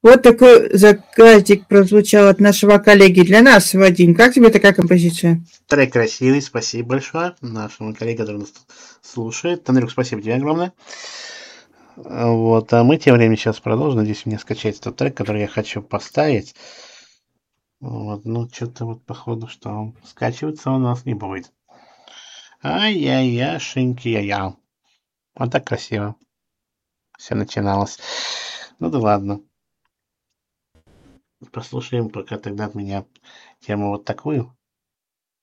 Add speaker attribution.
Speaker 1: Вот такой заказик прозвучал от нашего коллеги для нас, Вадим. Как тебе такая композиция?
Speaker 2: Трек красивый, спасибо большое нашему коллеге, который нас слушает. Андрюх, спасибо тебе огромное. Вот, а мы тем временем сейчас продолжим. Надеюсь, мне скачать тот трек, который я хочу поставить. Вот, ну, что-то вот походу, что скачиваться у нас не будет. Ай-яй-яшеньки-я-я. Вот так красиво все начиналось. Ну да ладно. Послушаем пока тогда от меня тему вот такую.